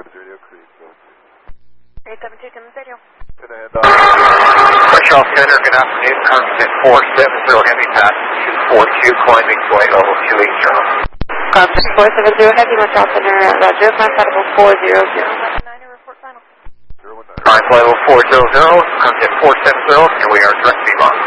872 Timmons Radio. Charles Center, good afternoon. Constant 470 Heavy Pass 242, climbing flight level 280. Constant 470 Heavy, Charles Center, Roger, climb flight level 400. 9, report final. Climb flight level 400, constant 470, and we are direct beam on.